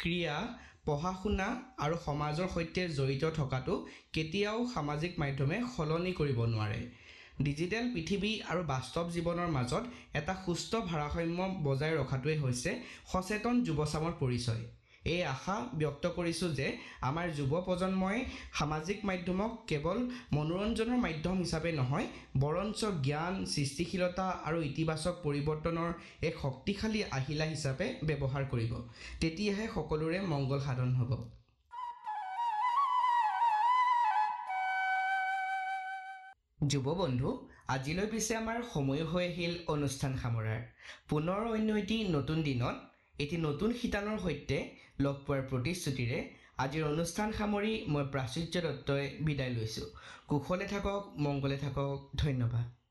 ক্ৰিয়া, পঢ়া-শুনা আৰু সমাজৰ সৈতে জড়িত থকাটো কেতিয়াও সামাজিক মাধ্যমে সলনি কৰিব নোৱাৰে। ডিজিটেল পৃথিৱী আৰু বাস্তৱ জীৱনৰ মাজত এটা সুস্থ ভাৰসাম্য বজাই ৰখাটোৱে হৈছে সচেতন যুৱচামৰ পৰিচয়। এই আশা ব্যক্ত কৰিছোঁ যে আমাৰ যুৱ প্ৰজন্মই সামাজিক মাধ্যমক কেৱল মনোৰঞ্জনৰ মাধ্যম হিচাপে নহয়, বৰঞ্চ জ্ঞান, সৃষ্টিশীলতা আৰু ইতিবাচক পৰিৱৰ্তনৰ এক শক্তিশালী আহিলা হিচাপে ব্যৱহাৰ কৰিব। তেতিয়াহে সকলোৰে মংগল সাধন হ'ব। যুৱ বন্ধু, আজিলৈ পিছে আমাৰ সময় হৈ আহিল অনুষ্ঠান সামৰাৰ। পুনৰ অন্য এটি নতুন দিনত এটি নতুন শিতানৰ সৈতে লগ পোৱাৰ প্ৰতিশ্ৰুতিৰে আজিৰ অনুষ্ঠান সামৰি মই প্ৰাচুৰ্য দত্তই বিদায় লৈছোঁ। কুশলে থাকক, মংগলে থাকক, ধন্যবাদ।